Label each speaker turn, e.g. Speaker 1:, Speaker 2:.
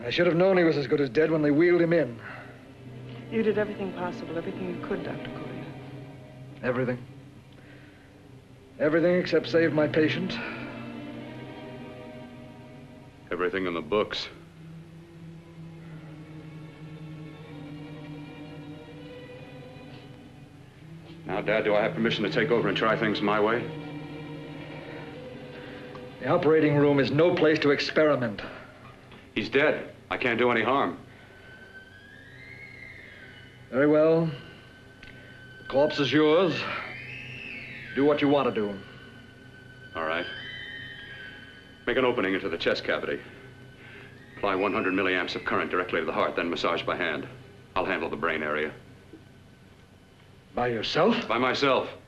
Speaker 1: I should have known he was as good as dead when they wheeled him in.
Speaker 2: You did everything possible, everything you could, Dr. Collier.
Speaker 1: Everything. Everything except save my patient.
Speaker 3: Everything in the books. Now, Dad, do I have permission to take over and try things my way?
Speaker 1: The operating room is no place to experiment.
Speaker 3: He's dead. I can't do any harm.
Speaker 1: Very well. The corpse is yours. Do what you want to do.
Speaker 3: All right. Make an opening into the chest cavity. Apply 100 milliamps of current directly to the heart, then massage by hand. I'll handle the brain area.
Speaker 1: By yourself?
Speaker 3: By myself.